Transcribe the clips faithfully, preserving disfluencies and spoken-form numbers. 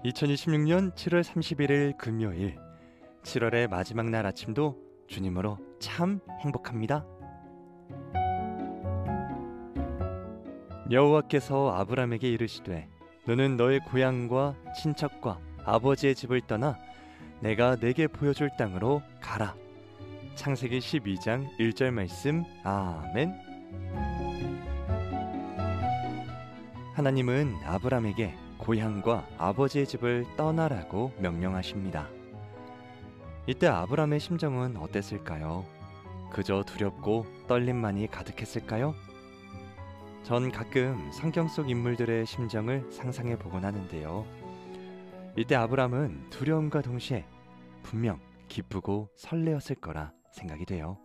이천이십육 년 칠월 삼십일일 금요일, 칠월의 마지막 날 아침도 주님으로 참 행복합니다. 여호와께서 아브람에게 이르시되 너는 너의 고향과 친척과 아버지의 집을 떠나 내가 내게 보여줄 땅으로 가라. 창세기 십이 장 일 절 말씀. 아멘. 하나님은 아브람에게 고향과 아버지의 집을 떠나라고 명령하십니다. 이때 아브람의 심정은 어땠을까요? 그저 두렵고 떨림만이 가득했을까요? 전 가끔 성경 속 인물들의 심정을 상상해 보곤 하는데요. 이때 아브람은 두려움과 동시에 분명 기쁘고 설레었을 거라 생각이 돼요.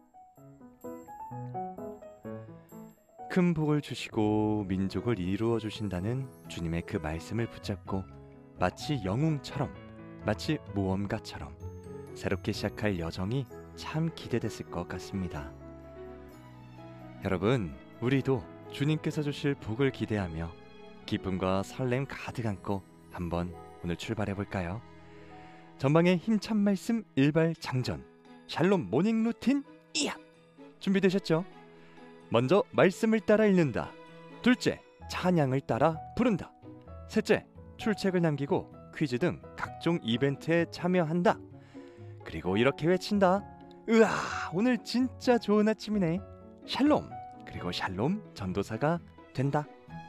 큰 복을 주시고 민족을 이루어 주신다는 주님의 그 말씀을 붙잡고 마치 영웅처럼, 마치 모험가처럼 새롭게 시작할 여정이 참 기대됐을 것 같습니다. 여러분, 우리도 주님께서 주실 복을 기대하며 기쁨과 설렘 가득 안고 한번 오늘 출발해 볼까요? 전방의 힘찬 말씀 일발 장전, 샬롬 모닝 루틴 이야! 준비되셨죠? 먼저 말씀을 따라 읽는다. 둘째, 찬양을 따라 부른다. 셋째, 출첵을 남기고 퀴즈 등 각종 이벤트에 참여한다. 그리고 이렇게 외친다. 으아, 오늘 진짜 좋은 아침이네. 샬롬, 그리고 샬롬 전도사가 된다.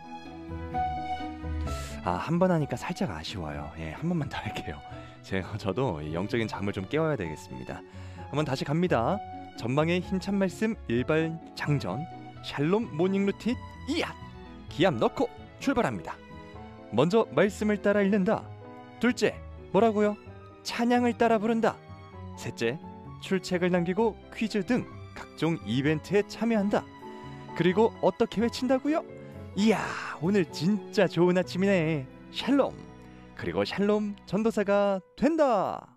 아, 한 번 하니까 살짝 아쉬워요. 예, 한 번만 더 할게요. 제가 저도 영적인 잠을 좀 깨워야 되겠습니다. 한번 다시 갑니다. 전방의 힘찬 말씀 일발 장전, 샬롬 모닝 루틴 이야! 기합 넣고 출발합니다. 먼저 말씀을 따라 읽는다. 둘째, 뭐라고요? 찬양을 따라 부른다. 셋째, 출첵을 남기고 퀴즈 등 각종 이벤트에 참여한다. 그리고 어떻게 외친다고요? 이야, 오늘 진짜 좋은 아침이네. 샬롬, 그리고 샬롬 전도사가 된다.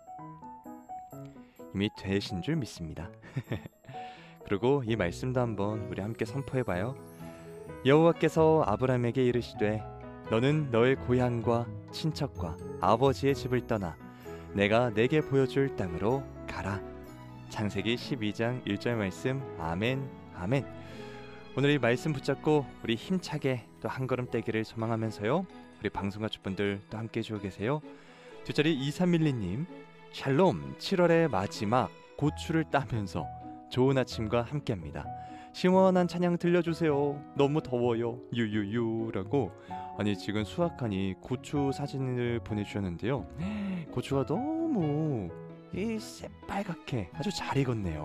이미 되신 줄 믿습니다. 그리고 이 말씀도 한번 우리 함께 선포해봐요. 여호와께서 아브람에게 이르시되 너는 너의 고향과 친척과 아버지의 집을 떠나 내가 내게 보여줄 땅으로 가라. 창세기 십이 장 일 절 말씀. 아멘, 아멘. 오늘 이 말씀 붙잡고 우리 힘차게 또 한 걸음 떼기를 소망하면서요, 우리 방송가족분들 또 함께 해주고 계세요. 뒷자리 이삼일이 님, 샬롬, 칠월의 마지막 고추를 따면서 좋은 아침과 함께합니다. 시원한 찬양 들려주세요. 너무 더워요. 유유유라고. 아니, 지금 수학하니 고추 사진을 보내주셨는데요. 고추가 너무 이 새빨갛게 아주 잘 익었네요.